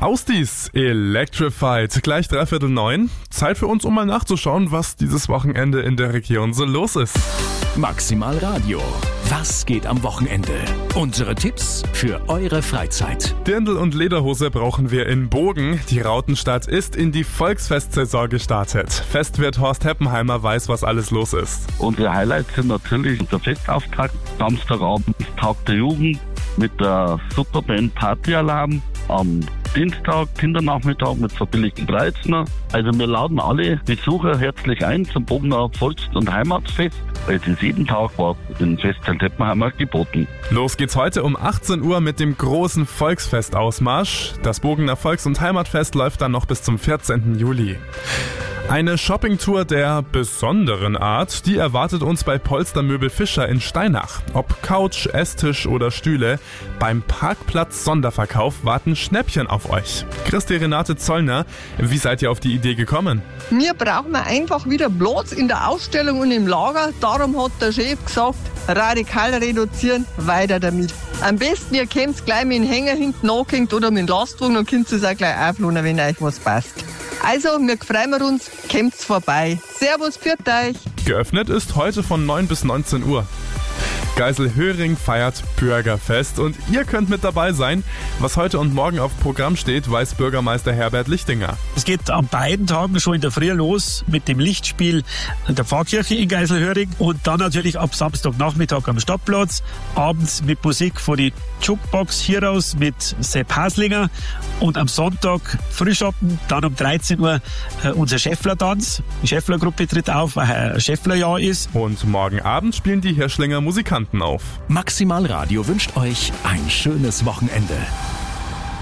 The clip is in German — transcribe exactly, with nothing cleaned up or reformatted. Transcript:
Ausdies, Electrified, gleich dreiviertel neun. Zeit für uns, um mal nachzuschauen, was dieses Wochenende in der Region so los ist. Maximal Radio. Was geht am Wochenende? Unsere Tipps für eure Freizeit. Dirndl und Lederhose brauchen wir in Bogen. Die Rautenstadt ist in die Volksfestsaison gestartet. Festwirt Horst Heppenheimer weiß, was alles los ist. Unsere Highlights sind natürlich unser Festauftakt. Samstagabend ist Tag der Jugend mit der Superband Partyalarm. Am Dienstag Kindernachmittag mit verbilligten Preisen. Also wir laden alle Besucher herzlich ein zum Bogener Volks- und Heimatfest. Es ist jeden Tag was in Festzelt Heppenheimer geboten. Los geht's heute um achtzehn Uhr mit dem großen Volksfestausmarsch. Das Bogener Volks- und Heimatfest läuft dann noch bis zum vierzehnten Juli. Eine Shoppingtour der besonderen Art, die erwartet uns bei Polstermöbel Fischer in Steinach. Ob Couch, Esstisch oder Stühle, beim Parkplatz Sonderverkauf warten Schnäppchen auf euch. Christi Renate Zollner, wie seid ihr auf die Idee gekommen? Wir brauchen einfach wieder Platz in der Ausstellung und im Lager. Darum hat der Chef gesagt, radikal reduzieren, weiter damit. Am besten, ihr könnt es gleich mit dem Hänger hinten angehängt oder mit dem Lastwagen und könnt es auch gleich aufladen, wenn euch was passt. Also, wir freuen uns, kommt vorbei. Servus, pfiat euch. Geöffnet ist heute von neun bis neunzehn Uhr. Geiselhöring feiert Bürgerfest und ihr könnt mit dabei sein. Was heute und morgen auf Programm steht, weiß Bürgermeister Herbert Lichtinger. Es geht an beiden Tagen schon in der Früh los mit dem Lichtspiel in der Pfarrkirche in Geiselhöring und dann natürlich ab Samstagnachmittag am Stadtplatz, abends mit Musik von die Jukebox hier raus mit Sepp Haslinger und am Sonntag Frühschoppen, dann um dreizehn Uhr äh, unser Schäffler-Tanz. Die Schäffler-Gruppe tritt auf, weil ein Schäffler-Jahr ist. Und morgen Abend spielen die Hirschlinger Musikanten auf. Maximal Radio wünscht euch ein schönes Wochenende.